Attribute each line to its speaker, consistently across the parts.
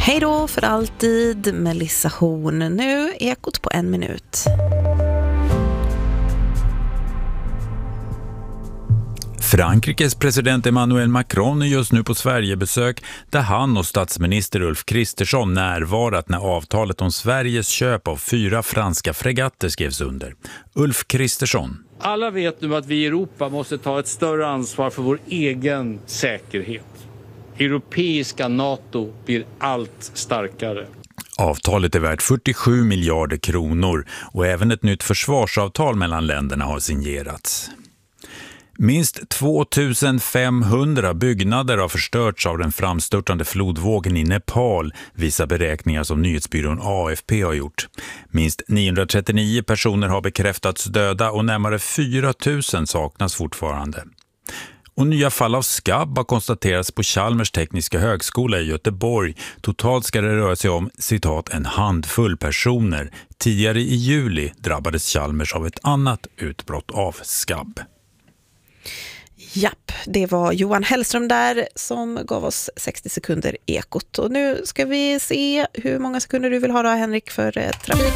Speaker 1: Hej då för alltid, Melissa Horn. Nu Ekot på 1 minut.
Speaker 2: Frankrikes president Emmanuel Macron är just nu på Sverigebesök där han och statsminister Ulf Kristersson närvarat när avtalet om Sveriges köp av 4 franska fregatter skrevs under. Ulf Kristersson.
Speaker 3: Alla vet nu att vi i Europa måste ta ett större ansvar för vår egen säkerhet. Europeiska NATO blir allt starkare.
Speaker 2: Avtalet är värt 47 miljarder kronor och även ett nytt försvarsavtal mellan länderna har signerats. Minst 2500 byggnader har förstörts av den framstörtande flodvågen i Nepal, visar beräkningar som nyhetsbyrån AFP har gjort. Minst 939 personer har bekräftats döda och närmare 4000 saknas fortfarande. Och nya fall av skabb har konstaterats på Chalmers tekniska högskola i Göteborg. Totalt ska det röra sig om, citat, en handfull personer. Tidigare i juli drabbades Chalmers av ett annat utbrott av skabb.
Speaker 1: Japp, det var Johan Hellström där som gav oss 60 sekunder Ekot. Och nu ska vi se hur många sekunder du vill ha då, Henrik, för trafik.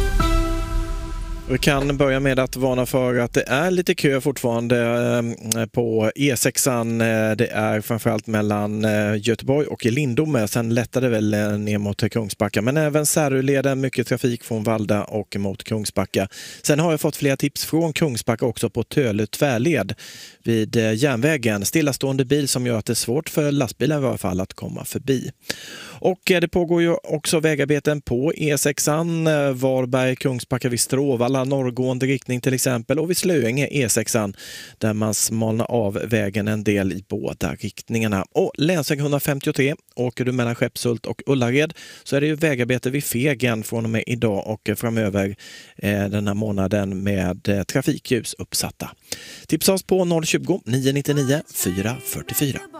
Speaker 4: Vi kan börja med att varna för att det är lite kö fortfarande på E6an. Det är framförallt mellan Göteborg och Lindome. Sen lättar det väl ner mot Kungsbacka. Men även Säruleden, mycket trafik från Valda och mot Kungsbacka. Sen har jag fått flera tips från Kungsbacka också på Töle tvärled vid järnvägen. Stillastående bil som gör att det är svårt för lastbilen i alla fall att komma förbi. Och det pågår ju också vägarbeten på E6an, Varberg, Kungsbacka vid Stråvalla, norrgående riktning till exempel, och vid Slöinge E6an där man smalnar av vägen en del i båda riktningarna. Och länsväg 153, åker du mellan Skeppshult och Ullared så är det ju vägarbete vid Fegen från och med idag och framöver den här månaden med trafikljus uppsatta. Tipsa oss på 020 999 444.